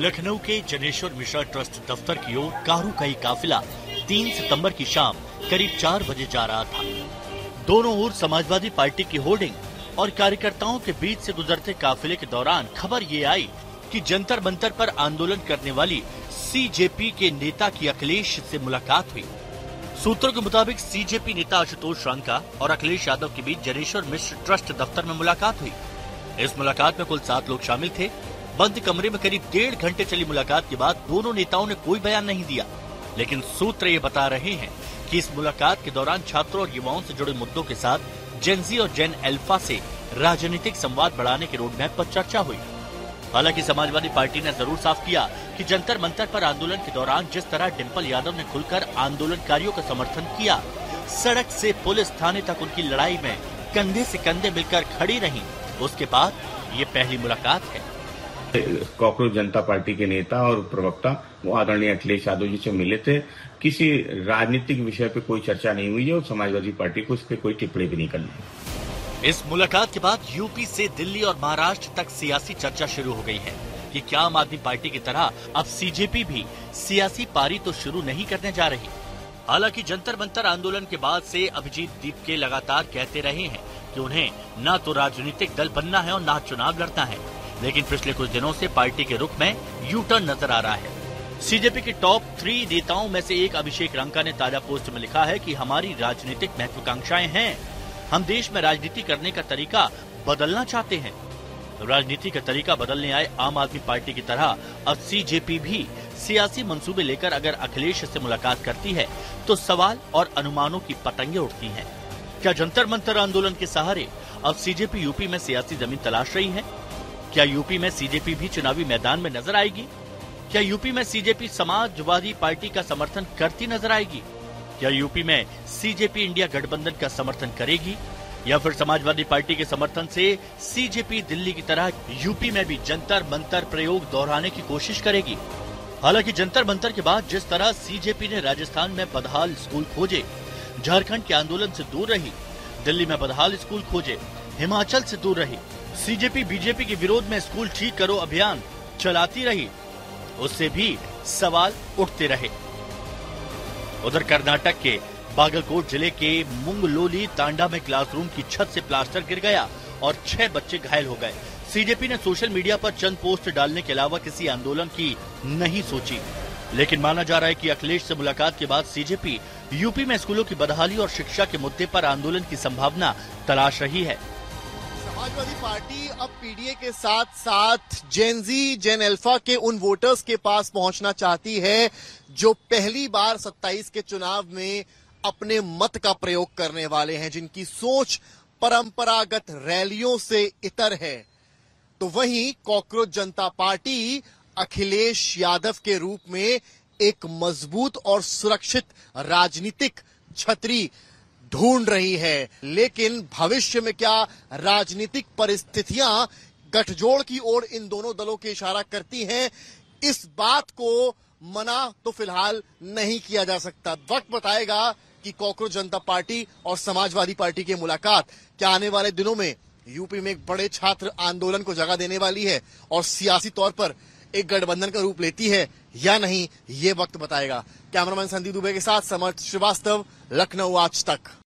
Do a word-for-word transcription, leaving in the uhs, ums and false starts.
लखनऊ के जनेश्वर मिश्रा ट्रस्ट दफ्तर की ओर कारों का ही काफिला तीन सितंबर की शाम करीब चार बजे जा रहा था। दोनों ओर समाजवादी पार्टी की होर्डिंग और कार्यकर्ताओं के बीच से गुजरते काफिले के दौरान खबर ये आई कि जंतर मंतर पर आंदोलन करने वाली सीजेपी के नेता की अखिलेश से मुलाकात हुई। सूत्रों के मुताबिक सीजेपी नेता आशुतोष रंका और अखिलेश यादव के बीच जनेश्वर मिश्र ट्रस्ट दफ्तर में मुलाकात हुई। इस मुलाकात में कुल सात लोग शामिल थे। बंद कमरे में करीब डेढ़ घंटे चली मुलाकात के बाद दोनों नेताओं ने कोई बयान नहीं दिया, लेकिन सूत्र ये बता रहे हैं कि इस मुलाकात के दौरान छात्रों और युवाओं से जुड़े मुद्दों के साथ जेन-ज़ी और जेन अल्फा से राजनीतिक संवाद बढ़ाने के रोडमैप पर चर्चा हुई। हालांकि समाजवादी पार्टी ने जरूर साफ किया कि जंतर मंतर पर आंदोलन के दौरान जिस तरह डिम्पल यादव ने खुलकर आंदोलनकारियों का समर्थन किया, सड़क से पुलिस थाने तक उनकी लड़ाई में कंधे से कंधे मिलकर खड़ी रही, उसके बाद ये पहली मुलाकात है। कॉकरोच जनता पार्टी के नेता और प्रवक्ता वो आदरणीय अखिलेश यादव जी से मिले थे। किसी राजनीतिक विषय पे कोई चर्चा नहीं हुई है और समाजवादी पार्टी को इस पे कोई टिप्पणी भी नहीं करनी। इस मुलाकात के बाद यूपी से दिल्ली और महाराष्ट्र तक सियासी चर्चा शुरू हो गई है कि क्या आम आदमी पार्टी की तरह अब सीजेपी भी सियासी पारी तो शुरू नहीं करने जा रही। हालांकि जंतर मंतर आंदोलन के बाद से अभिजीत दीपके लगातार कहते रहे हैं कि उन्हें न तो राजनीतिक दल बनना है और न चुनाव लड़ना है, लेकिन पिछले कुछ दिनों से पार्टी के रुख में यू टर्न नजर आ रहा है। सीजेपी के टॉप थ्री नेताओं में से एक अभिषेक रंका ने ताजा पोस्ट में लिखा है कि हमारी राजनीतिक महत्वाकांक्षाएं हैं, हम देश में राजनीति करने का तरीका बदलना चाहते हैं। राजनीति का तरीका बदलने आए आम आदमी पार्टी की तरह अब सीजेपी भी सियासी मंसूबे लेकर अगर अखिलेश से मुलाकात करती है तो सवाल और अनुमानों की पतंगे उड़ती हैं। क्या जंतर मंतर आंदोलन के सहारे अब सीजेपी यूपी में सियासी जमीन तलाश रही है? क्या यूपी में सीजेपी भी चुनावी मैदान में नजर आएगी? क्या यूपी में सीजेपी समाजवादी पार्टी का समर्थन करती नजर आएगी? क्या यूपी में सीजेपी इंडिया गठबंधन का समर्थन करेगी, या फिर समाजवादी पार्टी के समर्थन से सीजेपी दिल्ली की तरह यूपी में भी जंतर मंतर प्रयोग दोहराने की कोशिश करेगी? हालांकि जंतर मंतर के बाद जिस तरह सीजेपी ने राजस्थान में बदहाल स्कूल खोजे, झारखंड के आंदोलन से दूर रही, दिल्ली में बदहाल स्कूल खोजे, हिमाचल से दूर रही, सीजेपी बीजेपी के विरोध में स्कूल ठीक करो अभियान चलाती रही, उससे भी सवाल उठते रहे। उधर कर्नाटक के बागलकोट जिले के मुंगलोली तांडा में क्लासरूम की छत से प्लास्टर गिर गया और छह बच्चे घायल हो गए। सीजेपी ने सोशल मीडिया पर चंद पोस्ट डालने के अलावा किसी आंदोलन की नहीं सोची, लेकिन माना जा रहा है कि अखिलेश से मुलाकात के बाद सीजेपी यूपी में स्कूलों की बदहाली और शिक्षा के मुद्दे पर आंदोलन की संभावना तलाश रही है। समाजवादी पार्टी अब पीडीए के साथ साथ जेन-ज़ी जेन अल्फा के उन वोटर्स के पास पहुंचना चाहती है जो पहली बार सत्ताईस के चुनाव में अपने मत का प्रयोग करने वाले हैं, जिनकी सोच परंपरागत रैलियों से इतर है। तो वहीं कॉकरोच जनता पार्टी अखिलेश यादव के रूप में एक मजबूत और सुरक्षित राजनीतिक छतरी ढूंढ रही है। लेकिन भविष्य में क्या राजनीतिक परिस्थितियां गठजोड़ की ओर इन दोनों दलों के इशारा करती हैं, इस बात को मना तो फिलहाल नहीं किया जा सकता। वक्त बताएगा कि कॉकरोच जनता पार्टी और समाजवादी पार्टी की मुलाकात क्या आने वाले दिनों में यूपी में एक बड़े छात्र आंदोलन को जगह देने वाली है और सियासी तौर पर एक गठबंधन का रूप लेती है या नहीं, ये वक्त बताएगा। कैमरामैन संदीप दुबे के साथ समर्थ श्रीवास्तव, लखनऊ आज तक।